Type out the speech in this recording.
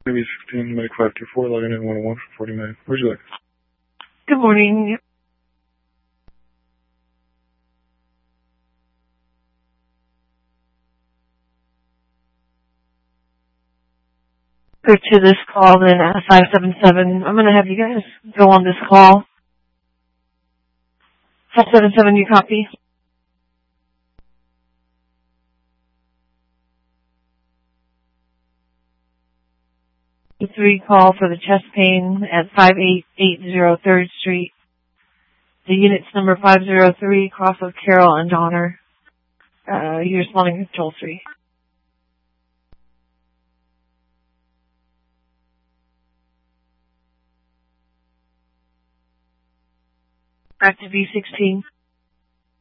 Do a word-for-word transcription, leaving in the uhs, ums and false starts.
B sixteen, Medic five two four, logging in one oh one for forty-nine. Where'd you like? Good morning. Go to this call, then at five seven seven. I'm going to have you guys go on this call. five seven seven, you copy? Three call for the chest pain at five eight eight zero third Street. The unit's number five zero three, cross of Carroll and Donner. Uh, you're responding to control three. Back to B sixteen.